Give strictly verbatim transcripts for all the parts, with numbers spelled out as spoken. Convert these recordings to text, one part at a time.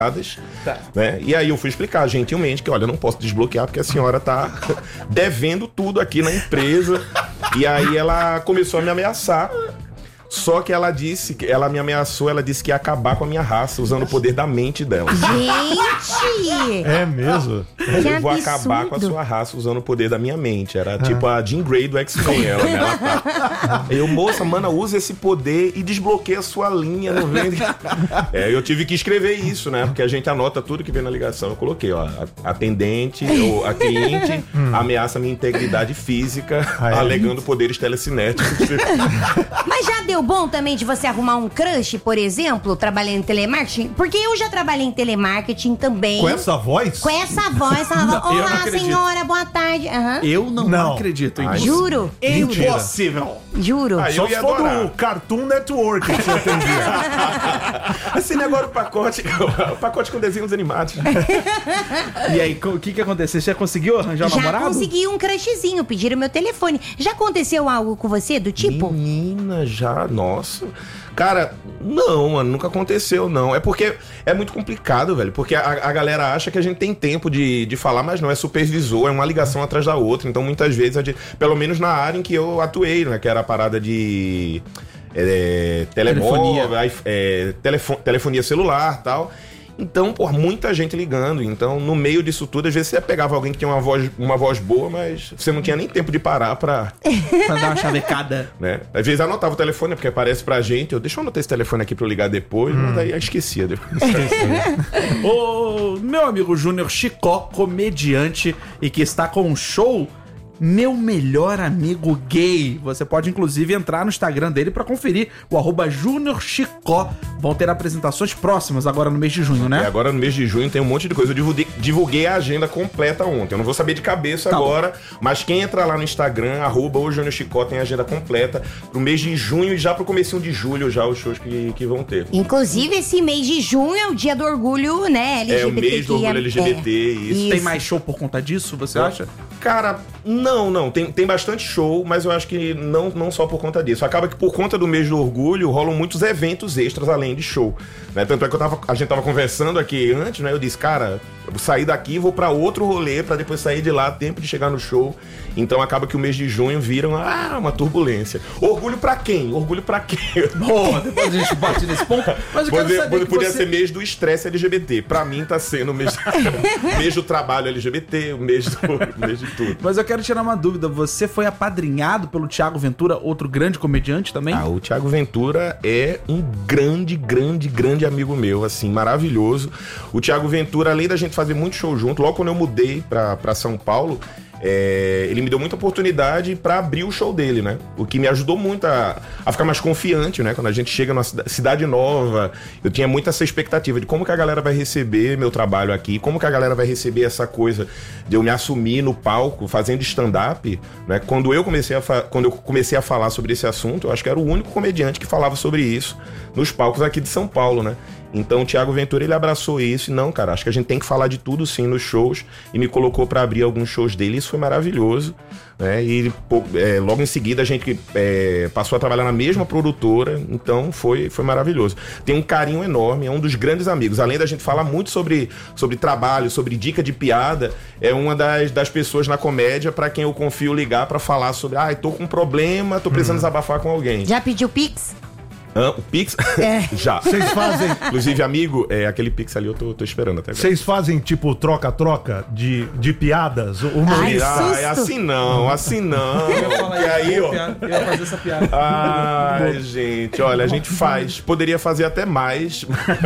Tá. Né? E aí eu fui explicar gentilmente que, olha, eu não posso desbloquear porque a senhora tá devendo tudo aqui na empresa. E aí ela começou a me ameaçar. Só que ela disse, ela me ameaçou, ela disse que ia acabar com a minha raça, usando o poder da mente dela. Gente! É mesmo? Eu vou acabar com a sua raça usando o poder da minha mente. Era tipo a Jean Grey do X-Men. Ela, né? Ela tá... Eu, moça, mana, usa esse poder e desbloqueia a sua linha. Não vem... é, eu tive que escrever isso, né? Porque a gente anota tudo que vem na ligação. Eu coloquei, ó, a atendente, ou a cliente hum. ameaça minha integridade física, ah, é? alegando poderes telecinéticos. Mas já deu bom também de você arrumar um crush, por exemplo, trabalhando em telemarketing? Porque eu já trabalhei em telemarketing também. Com essa voz? Com essa voz. Essa voz. Olá, senhora, boa tarde. Uhum. Eu não, não. acredito em Ai, Juro. Impossível. Juro. Ah, Só se for do Cartoon Network que você atendia. Assim, agora o pacote, o pacote com desenhos animados. E aí, o que que aconteceu? Você já conseguiu arranjar um já namorado? Já consegui um crushzinho, pediram meu telefone. Já aconteceu algo com você do tipo? Menina, já, nossa. Cara, não, mano, nunca aconteceu, não. É porque é muito complicado, velho. Porque a, a galera acha que a gente tem tempo de, de falar, mas não, é supervisor, é uma ligação atrás da outra. Então, muitas vezes, a gente, pelo menos na área em que eu atuei, né? Que era a parada de é, telemóvel, telefonia, é, telefo, telefonia celular e tal. Então, por muita gente ligando. Então, no meio disso tudo, às vezes você pegava alguém que tinha uma voz, uma voz boa, mas você não tinha nem tempo de parar pra... pra dar uma chavecada. Né? Às vezes anotava o telefone, porque aparece pra gente. Eu, deixa eu anotar esse telefone aqui pra eu ligar depois, hum. mas daí eu esquecia depois. O meu amigo Júnior Chicó, comediante, e que está com um show... Meu Melhor Amigo Gay. Você pode, inclusive, entrar no Instagram dele pra conferir o arroba Júnior Chicó. Vão ter apresentações próximas agora no mês de junho, né? É, agora no mês de junho tem um monte de coisa. Eu divulguei, divulguei a agenda completa ontem. Eu não vou saber de cabeça tá agora, bom. Mas quem entrar lá no Instagram, arroba o Júnior Chicó, tem a agenda completa pro mês de junho e já pro comecinho de julho, já os shows que, que vão ter. Inclusive, esse mês de junho é o dia do orgulho, né, L G B T. É o mês do orgulho L G B T, é. isso. isso. Tem mais show por conta disso, você é. acha? Cara, não, não. Tem, tem bastante show, mas eu acho que não, não só por conta disso. Acaba que por conta do mês do orgulho, rolam muitos eventos extras além de show. Né? Tanto é que eu tava, a gente tava conversando aqui antes, né? Eu disse, cara, eu vou sair daqui, vou pra outro rolê, pra depois sair de lá, tempo de chegar no show. Então acaba que o mês de junho vira uma, ah, uma turbulência. Orgulho pra quem? Orgulho pra quem? Boa, depois a gente bate nesse ponto. Mas eu quero Poder, saber que podia você... ser mês do estresse L G B T. Pra mim tá sendo o mês, mês do trabalho L G B T, o mês, do, mês de tudo. Mas eu quero tirar uma dúvida. Você foi apadrinhado pelo Thiago Ventura, outro grande comediante também? Ah, o Thiago Ventura é um grande, grande, grande amigo meu, assim, maravilhoso. O Thiago Ventura, além da gente fazer muito show junto, logo quando eu mudei pra, pra São Paulo, É, ele me deu muita oportunidade pra abrir o show dele, né? O que me ajudou muito a, a ficar mais confiante, né? Quando a gente chega numa cidade nova, eu tinha muito essa expectativa de como que a galera vai receber meu trabalho aqui, como que a galera vai receber essa coisa de eu me assumir no palco, fazendo stand-up, né? Quando eu comecei a, fa- quando eu comecei a falar sobre esse assunto, eu acho que era o único comediante que falava sobre isso nos palcos aqui de São Paulo, né? Então o Thiago Ventura, ele abraçou isso e não, cara, acho que a gente tem que falar de tudo sim nos shows, e me colocou pra abrir alguns shows dele. Isso foi maravilhoso, né? E pô, é, logo em seguida a gente é, passou a trabalhar na mesma produtora, então foi, foi maravilhoso. Tem um carinho enorme, é um dos grandes amigos. Além da gente falar muito sobre, sobre trabalho, sobre dica de piada, é uma das, das pessoas na comédia pra quem eu confio ligar pra falar sobre, ah, tô com um problema, tô precisando hum. desabafar com alguém. Já pediu Pix? Ah, o Pix? É. Já. Vocês fazem... Inclusive, amigo, é, aquele Pix ali eu tô, tô esperando até agora. Vocês fazem, tipo, troca-troca de, de piadas? O Ai, ah, é assim não, assim não. Eu ia falar e aí, ó. Eu ia fazer essa piada. Ai, gente, olha, a gente faz. Poderia fazer até mais.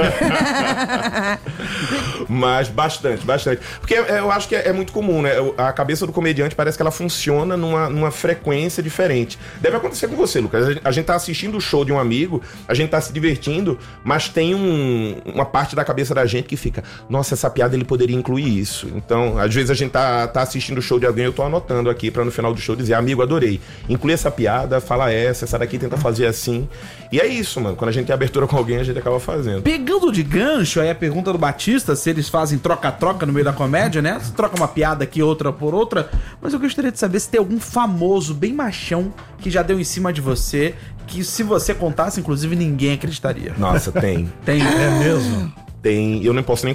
Mas bastante, bastante. Porque eu acho que é, é muito comum, né? A cabeça do comediante parece que ela funciona numa, numa frequência diferente. Deve acontecer com você, Lucas. A gente tá assistindo o show de um amigo, a gente tá se divertindo, mas tem um, uma parte da cabeça da gente que fica, nossa, essa piada ele poderia incluir isso. Então, às vezes a gente tá, tá assistindo o show de alguém, eu tô anotando aqui pra no final do show dizer, amigo, adorei. Inclui essa piada, fala essa, essa daqui tenta fazer assim. E é isso, mano. Quando a gente tem abertura com alguém, a gente acaba fazendo. Pegando de gancho aí a pergunta do Batista, se eles fazem troca-troca no meio da comédia, né? Você troca uma piada aqui, outra por outra. Mas eu gostaria de saber se tem algum famoso, bem machão, que já deu em cima de você, que se você contasse, inclusive, ninguém acreditaria. Nossa, tem. Tem? É mesmo? tem... Eu não posso nem